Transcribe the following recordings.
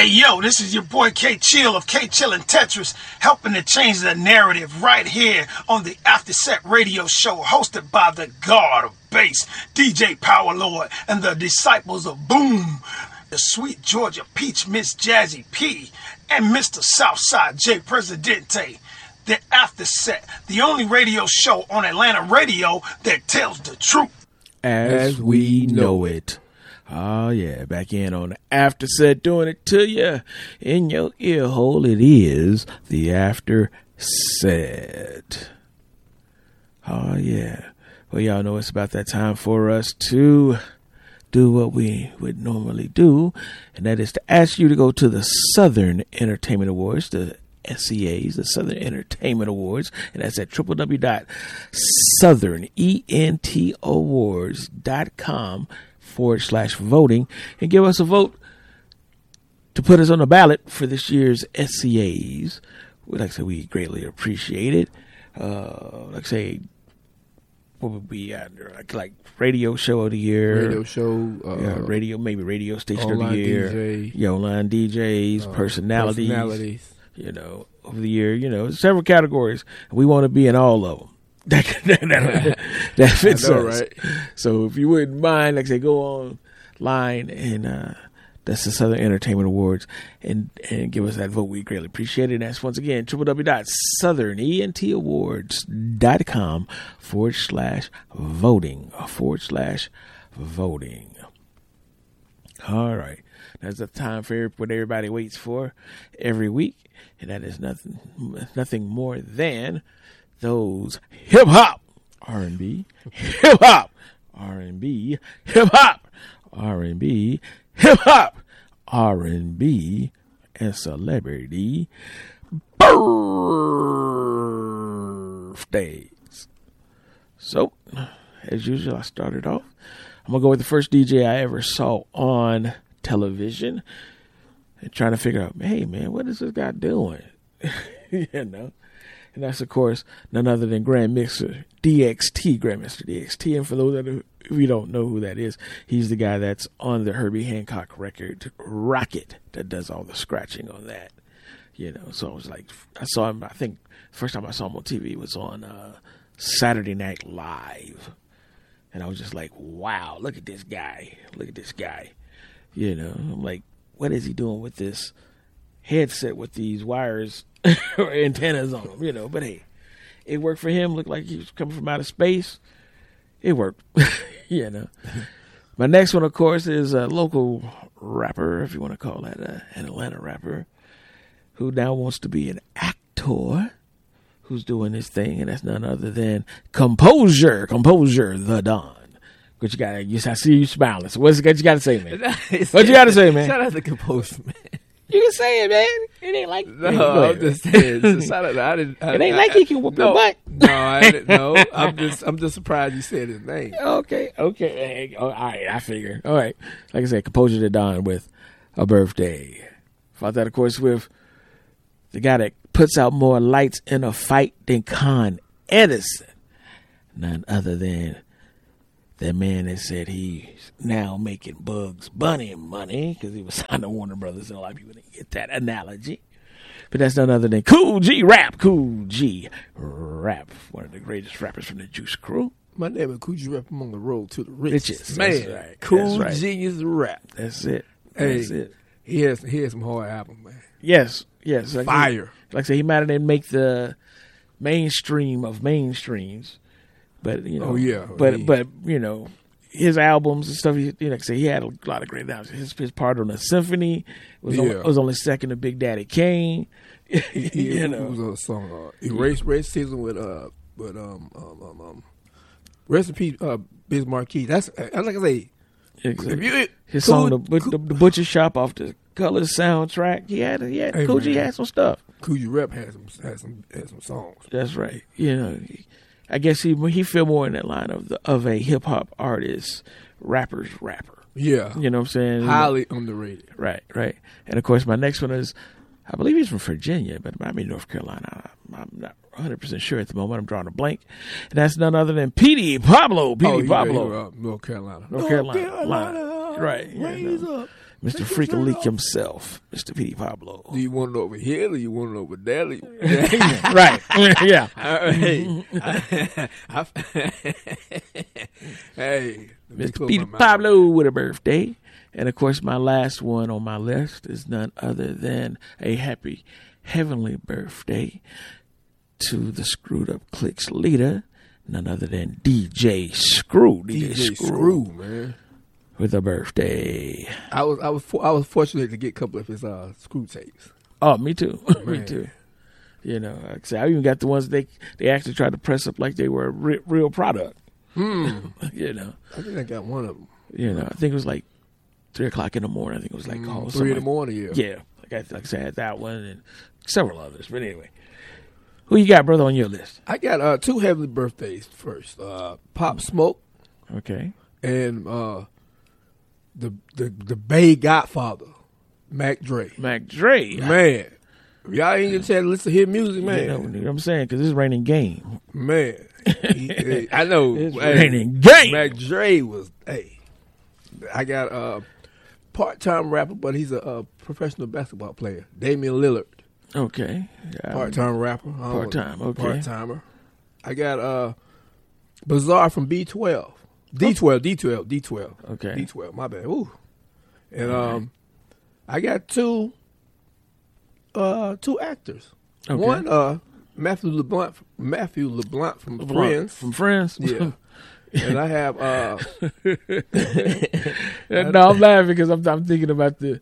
Yo, this is your boy K Chill of K Chill and Tetris, helping to change the narrative right here on the After Set Radio Show, hosted by the God of Bass, DJ Power Lord, and the Disciples of Boom, the Sweet Georgia Peach, Miss Jazzy P, and Mr. Southside J Presidente. The After Set, the only radio show on Atlanta radio that tells the truth as we know it. Oh, yeah, back in on the After Set, doing it to you in your ear hole. It is the After Set. Oh, yeah. Well, y'all know it's about that time for us to do what we would normally do, and that is to ask you to go to the Southern Entertainment Awards, the SEAs, the Southern Entertainment Awards, and that's at www.southernentawards.com/voting, and give us a vote to put us on the ballot for this year's SEAs. Like I said, we greatly appreciate it. Like I say, what would be under like radio show of the year, radio show, maybe radio station of the year, DJ. Online DJs, personalities. You know, over the year, several categories. We want to be in all of them. That fits us. Right? So if you wouldn't mind, like I say, go online and that's the Southern Entertainment Awards and give us that vote. We greatly appreciate it. And that's once again www.southernentawards.com/voting. All right. That's the time for what everybody waits for every week. And that is nothing more than those hip-hop, R&B, hip-hop, R&B, hip-hop, R&B, hip-hop, R&B, and celebrity birthdays. So, as usual, I started off. I'm going to go with the first DJ I ever saw on television and trying to figure out, hey, man, what is this guy doing? And that's, of course, none other than Grandmaster DXT. And for those of you don't know who that is, he's the guy that's on the Herbie Hancock record, Rocket, that does all the scratching on that. So I was like, I saw him, I think, first time I saw him on TV was on Saturday Night Live. And I was just like, wow, look at this guy. I'm like, what is he doing with this headset with these wires or antennas on them, but hey, it worked for him. Looked like he was coming from outer space. It worked, My next one, of course, is a local rapper, if you want to call that an Atlanta rapper, who now wants to be an actor, who's doing this thing, and that's none other than Composure the Don. What you got? I see you smiling. So what you got to say, man? What you got to say, man? Shout out to Composure, man. You can say it, man. It ain't like I'm just saying. Shout out. It ain't like he can whoop your butt. No, I didn't know. I'm just surprised you said his name. Okay. Hey, all right, I figure. All right. Like I said, Composure the Don with a birthday. Fought that, of course, with the guy that puts out more lights in a fight than Con Edison. None other than that man that said he's now making Bugs Bunny money because he was signed to Warner Brothers, and a lot of people didn't get that analogy. But that's none other than Kool G Rap, one of the greatest rappers from the Juice Crew. My name is Kool G Rap. I'm on the road to the richest. Man, that's right. Kool Genius Rap. That's it. That's it. He has some hard albums, man. Yes. Fire. Like I said, he might have didn't make the mainstream of mainstreams. But but his albums and stuff. He had a lot of great albums. His part on the symphony was only second to Big Daddy Kane. It was a song. Erase Racism with rest in peace, Biz Markie. That's like I say. Exactly. His song, the Butcher Shop off the Colors soundtrack. He had Kool G had some stuff. Kool G Rap had some songs. That's right. I guess he feel more in that line of a hip hop artist, rapper. Yeah. You know what I'm saying? Highly underrated. Right. And of course, my next one is, I believe he's from Virginia, but I mean North Carolina. I'm not 100% sure at the moment. I'm drawing a blank. And that's none other than Pablo. North Carolina. Right. Raise up. Mr. Freakin' Leak himself, Mr. P.D. Pablo. Do you want it over here or you want it over there? Right. Yeah. Hey, Mr. P.D. Pablo with a birthday. And, of course, my last one on my list is none other than a happy heavenly birthday to the Screwed Up Clicks leader, none other than DJ Screw. DJ Screw, man. With a birthday. I was fortunate to get a couple of his Screw tapes. Oh, me too. Me too. You know, like I said, I even got the ones they actually tried to press up like they were a real product. You know. I think I got one of them. You know, I think it was like 3 o'clock in the morning. I think it was like 3 in the morning, yeah. Yeah. Like I said, I had that one and several others. But anyway. Who you got, brother, on your list? I got 2 heavenly birthdays first. Pop Smoke. Okay. And the Bay Godfather, Mac Dre. Mac Dre. Man. Y'all ain't get a chance to listen to his music, man. You know what I'm saying? Because it's raining game. Man. I know. It's raining game. Mac Dre was, I got a part-time rapper, but he's a professional basketball player, Damian Lillard. Okay. Part-time rapper. Part-time, okay. Part-timer. I got Bizarre from B12. D12. Okay. D12, my bad. Ooh. And I got two actors. Okay. One, Matthew LeBlanc from Friends. From Friends? Yeah. And I have no, I'm laughing because I'm thinking about it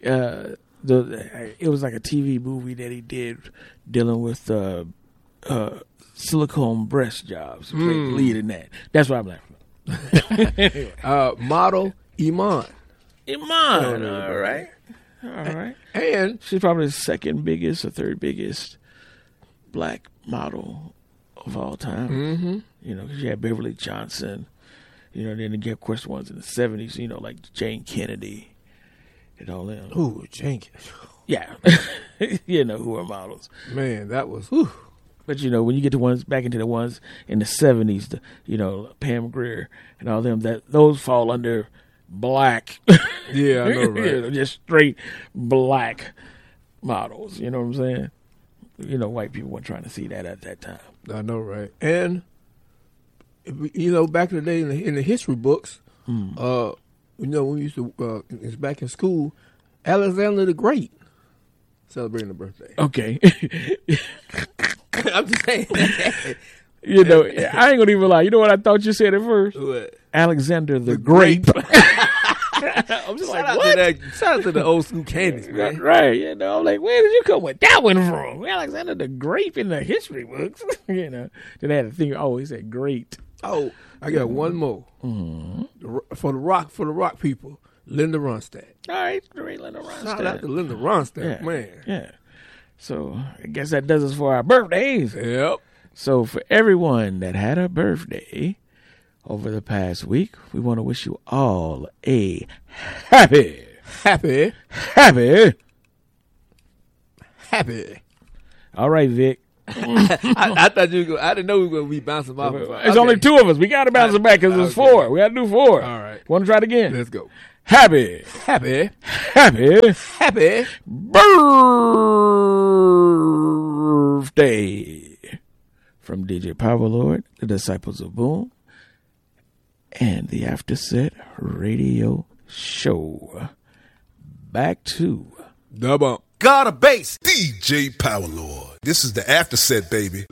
was like a TV movie that he did dealing with silicone breast jobs. He played the lead in that. That's why I'm laughing. Model Iman. Iman, all right. And she's probably the second biggest or third biggest black model of all time. Mm-hmm. You know, 'cause you had Beverly Johnson. You know, then again, of course, the ones in the 70s, you know, like Jane Kennedy and all them. Ooh, Jane Kennedy. Yeah. You know, who are models. Man, that was, whew. But, you know, when you get the ones back into the ones in the 70s, you know, Pam Grier and all them, those fall under black. Yeah, I know, right? You know, just straight black models. You know what I'm saying? You know, white people weren't trying to see that at that time. I know, right? And, you know, back in the day in the history books, you know, when we used to, it's back in school, Alexander the Great celebrating the birthday. Okay. I'm just saying. You know, I ain't gonna even lie. You know what I thought you said at first? What? Alexander the Grape. I'm just like, what? Shout out to the old school candies, man. Right. You know, I'm like, where did you come with that one from? Alexander the Grape in the history books. You know, then I had to think, he said great. Oh, I got one more. Mm-hmm. For the rock people, Linda Ronstadt. All right, great Linda Ronstadt. Shout out to Linda Ronstadt, man. Yeah. So I guess that does us for our birthdays. Yep. So for everyone that had a birthday over the past week, we want to wish you all a happy. All right, Vic. I thought you were going. I didn't know we were going to be bouncing off. It's only 2 of us. We got to bounce it back because it's 4. We got to do 4. All right. Want to try it again? Let's go. Happy birthday from DJ Power Lord, the Disciples of Boom, and the After Set Radio Show. Back to the bump. God of Bass, DJ Power Lord. This is the After Set, baby.